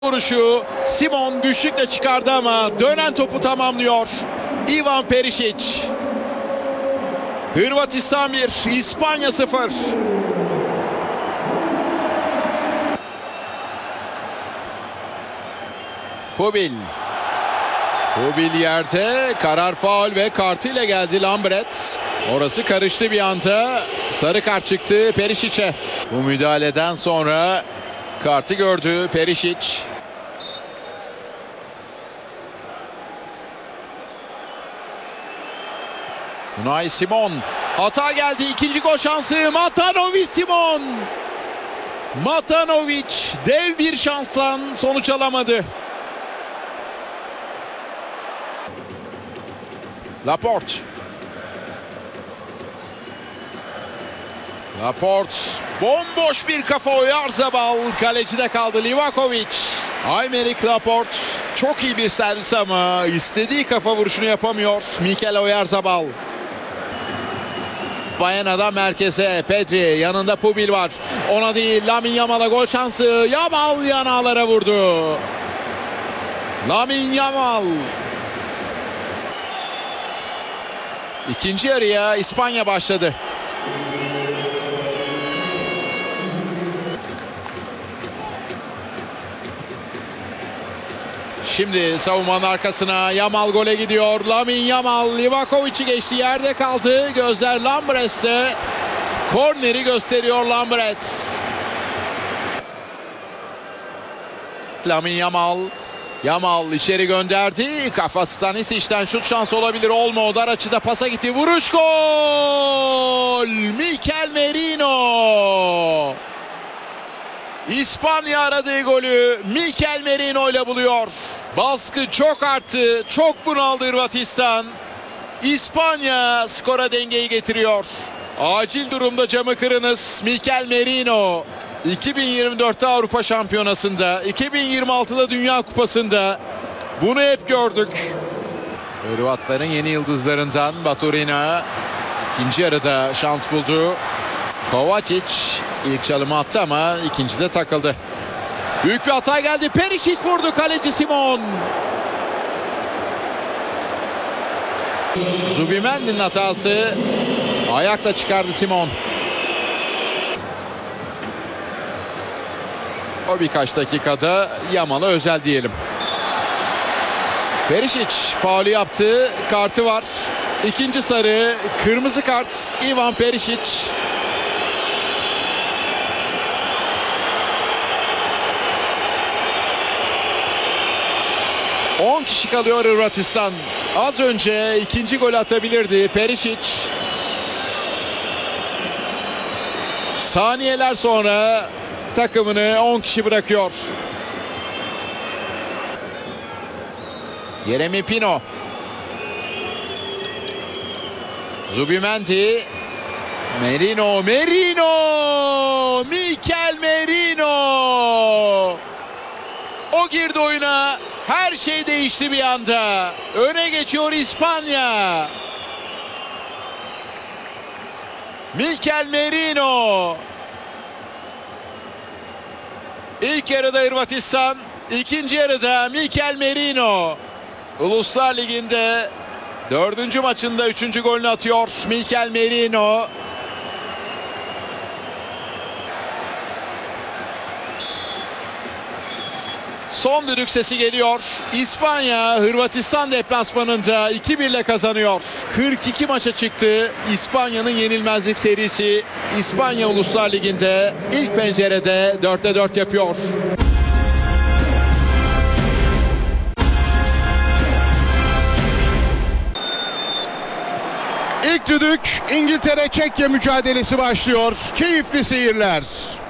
Vuruşu Simon güçlükle çıkardı ama dönen topu tamamlıyor Ivan Perisic. Hırvatistan 1, İspanya 0. Pubil yerde, karar faul ve kartıyla geldi Lambrets. Orası karıştı bir anda. Sarı kart çıktı Perisic'e. Bu müdahaleden sonra kartı gördü Perisic. Unai Simon, hata geldi, ikinci gol şansı. Matanovic Simon. Matanovic dev bir şanstan sonuç alamadı. Laporte. Bomboş bir kafa, Oyarzabal kalecide kaldı. Livakovic. Aymeric Laporte çok iyi bir servis ama istediği kafa vuruşunu yapamıyor Mikel Oyarzabal. Bayana'da merkeze Pedri, yanında Pubil var. Ona değil, Lamine Yamal'a gol şansı. Yamal yanağlara vurdu. Lamine Yamal. İkinci yarıya İspanya başladı. Şimdi savunmanın arkasına Yamal gole gidiyor. Lamine Yamal Livakovic'i geçti, yerde kaldı. Gözler Lambrets'te. Korneri gösteriyor Lambrets. Lamine Yamal içeri gönderdi. Kafası Stanisic'ten şut şansı olabilir. Olmo dar açıda pasa gitti. Vuruş, gol! Mikel Merino. İspanya aradığı golü Mikel Merino ile buluyor. Baskı çok arttı. Çok bunaldı Hırvatistan. İspanya skora dengeyi getiriyor. Acil durumda camı kırınız Mikel Merino. 2024'te Avrupa Şampiyonası'nda, 2026'da Dünya Kupası'nda bunu hep gördük. Hırvatların yeni yıldızlarından Baturina ikinci yarıda şans buldu. Kovacic ilk çalımı attı ama ikincide takıldı. Büyük bir hata geldi. Perisic vurdu, kaleci Simon. Zubimendi'nin hatası. Ayakla çıkardı Simon. O birkaç dakikada Yamal'a özel diyelim. Perisic faulü yaptı. Kartı var. İkinci sarı, kırmızı kart Ivan Perisic. On kişi kalıyor Hırvatistan. Az önce ikinci gol atabilirdi Perisic. Saniyeler sonra takımını 10 kişi bırakıyor. Yeremi Pino. Zubimendi. Merino. Mikel Merino. O girdi oyuna. Her şey değişti bir anda. Öne geçiyor İspanya. Mikel Merino. İlk yarıda Hırvatistan, ikinci yarıda Mikel Merino. Uluslar Ligi'nde 4. maçında 3. golünü atıyor Mikel Merino. Son düdük sesi geliyor. İspanya Hırvatistan deplasmanında 2-1 ile kazanıyor. 42 maça çıktı İspanya'nın yenilmezlik serisi. İspanya Uluslar Ligi'nde ilk pencerede 4'te 4 yapıyor. İlk düdük İngiltere-Çekya mücadelesi başlıyor. Keyifli seyirler.